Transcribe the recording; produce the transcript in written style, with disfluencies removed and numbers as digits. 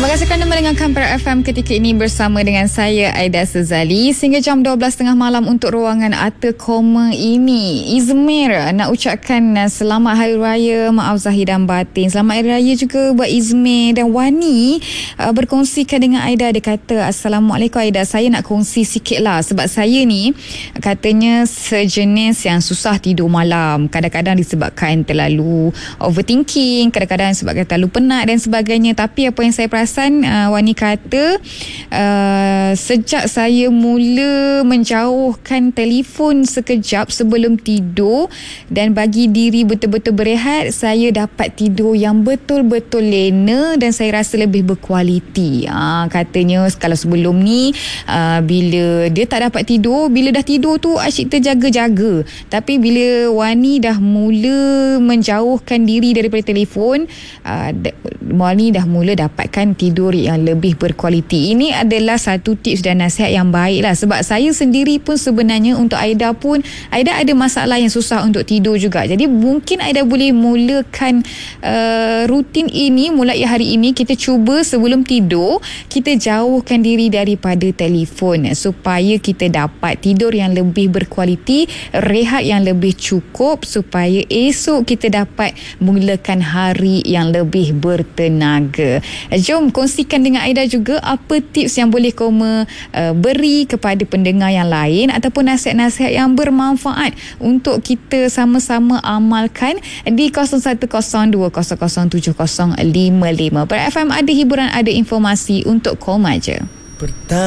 Terima kasih kerana mendengarkan Perak FM ketika ini bersama dengan saya Aida Sezali sehingga jam 12.30 malam untuk ruangan Arta Koma ini. Izmir nak ucapkan selamat Hari Raya, maaf zahir dan batin. Selamat Hari Raya juga buat Izmir. Dan Wani berkongsikan dengan Aida. Dia kata, Assalamualaikum Aida, saya nak kongsi sikit lah sebab saya ni katanya sejenis yang susah tidur malam. Kadang-kadang disebabkan terlalu overthinking, kadang-kadang disebabkan terlalu penat dan sebagainya. Tapi apa yang saya perasan, Wani kata sejak saya mula menjauhkan telefon sekejap sebelum tidur dan bagi diri betul-betul berehat, saya dapat tidur yang betul-betul lena dan saya rasa lebih berkualiti. Katanya kalau sebelum ni bila dia tak dapat tidur, bila dah tidur tu asyik terjaga-jaga, tapi bila Wani dah mula menjauhkan diri daripada telefon, Wani dah mula dapatkan tidur yang lebih berkualiti. Ini adalah satu tips dan nasihat yang baik lah, sebab saya sendiri pun sebenarnya, untuk Aida pun, Aida ada masalah yang susah untuk tidur juga. Jadi mungkin Aida boleh mulakan rutin ini mulai hari ini. Kita cuba sebelum tidur kita jauhkan diri daripada telefon supaya kita dapat tidur yang lebih berkualiti, rehat yang lebih cukup, supaya esok kita dapat mulakan hari yang lebih bertenaga. Jom kongsikan dengan Aida juga apa tips yang boleh kamu beri kepada pendengar yang lain ataupun nasihat-nasihat yang bermanfaat untuk kita sama-sama amalkan di 0102007055. Perak FM ada hiburan, ada informasi untuk kamu aja.